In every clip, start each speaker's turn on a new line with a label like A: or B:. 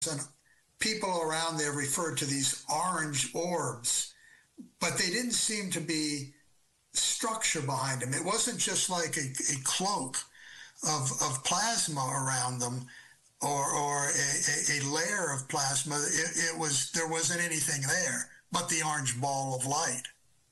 A: and people around there referred to these orange orbs, but they didn't seem to be structure behind them. It wasn't just like a cloak of plasma around them, or a layer of plasma. There wasn't anything there but the orange ball of light.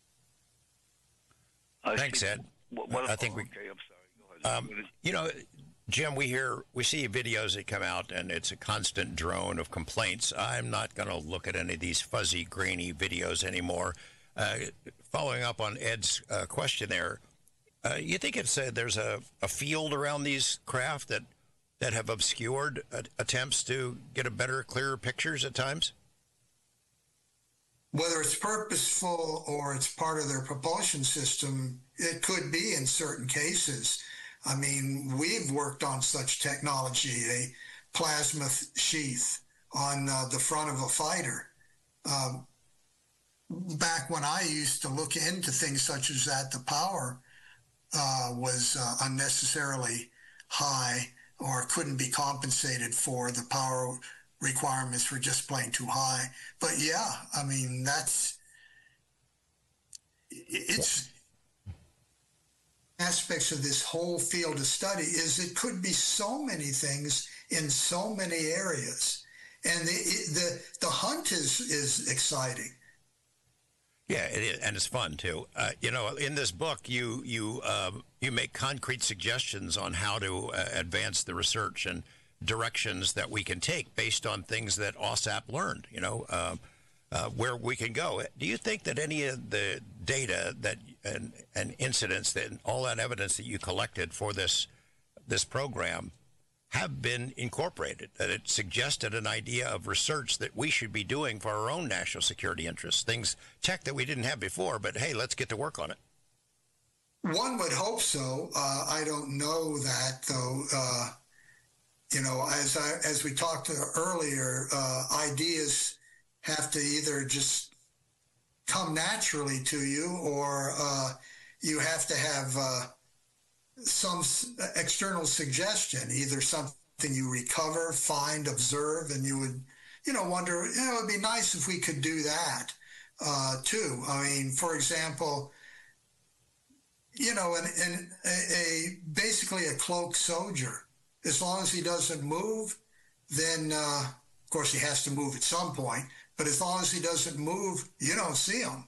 B: Thanks, Ed. I think we.
C: Okay, I'm sorry. Go ahead.
B: You know, Jim, we see videos that come out, and it's a constant drone of complaints. I'm not going to look at any of these fuzzy, grainy videos anymore. Following up on Ed's question there, you think there's a field around these craft that have obscured attempts to get a better, clearer pictures at times?
A: Whether it's purposeful or it's part of their propulsion system, it could be in certain cases. I mean, we've worked on such technology, a plasma sheath on the front of a fighter. Back when I used to look into things such as that, the power was unnecessarily high or couldn't be compensated for. The power requirements were just plain too high. But yeah, I mean, it's aspects of this whole field of study is it could be so many things in so many areas. And the hunt is exciting.
B: Yeah, it is, and it's fun too. You know, in this book, you make concrete suggestions on how to advance the research and directions that we can take based on things that OSAP learned. You know, where we can go. Do you think that any of the data and incidents and all that evidence that you collected for this program have been incorporated, that it suggested an idea of research that we should be doing for our own national security interests, tech that we didn't have before, but hey, let's get to work on it?
A: One would hope so. I don't know that, though. You know, as we talked earlier, ideas have to either just come naturally to you, or you have to have some external suggestion, either something you recover, find, observe, and you would, wonder, it would be nice if we could do that too. I mean, for example, basically a cloaked soldier, as long as he doesn't move, then of course he has to move at some point, but as long as he doesn't move, you don't see him.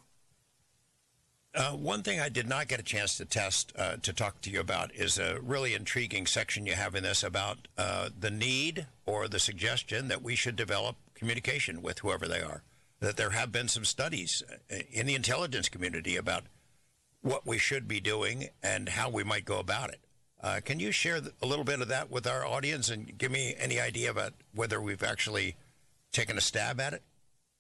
B: One thing I did not get a chance to test to talk to you about is a really intriguing section you have in this about the need or the suggestion that we should develop communication with whoever they are. That there have been some studies in the intelligence community about what we should be doing and how we might go about it. Can you share a little bit of that with our audience and give me any idea about whether we've actually taken a stab at it?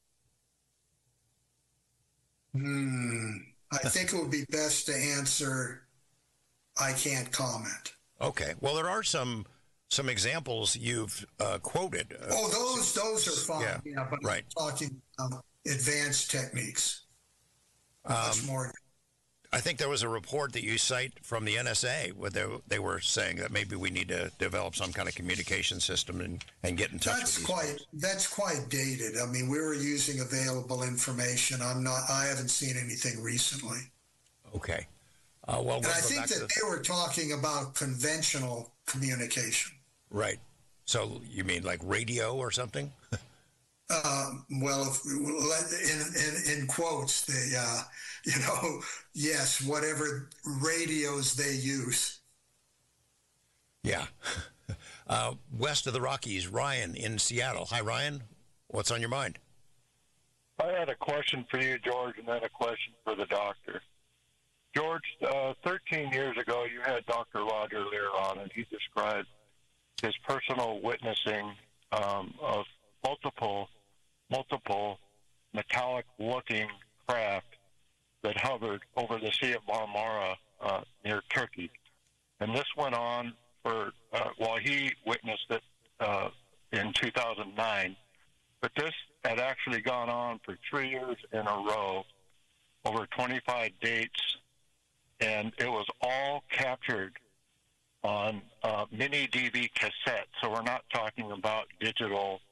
A: I think it would be best to answer, I can't comment.
B: Okay. Well, there are some examples you've quoted.
A: Those are fine.
B: Yeah,
A: but
B: right.
A: I'm talking advanced techniques. Much more.
B: I think there was a report that you cite from the NSA where they were saying that maybe we need to develop some kind of communication system and get in touch with these folks.
A: That's quite dated. I mean, we were using available information. I haven't seen anything recently.
B: Okay. Well,
A: and I think that they were talking about conventional communication.
B: Right. So you mean like radio or something?
A: Well, in quotes, yes, whatever radios they use.
B: Yeah. West of the Rockies, Ryan in Seattle. Hi, Ryan. What's on your mind?
D: I had a question for you, George, and then a question for the doctor. George, 13 years ago, you had Dr. Roger Lear on, and he described his personal witnessing of multiple metallic-looking craft that hovered over the Sea of Marmara near Turkey. And this went on for, while he witnessed it in 2009, but this had actually gone on for 3 years in a row, over 25 dates, and it was all captured on mini DV cassette. So we're not talking about digital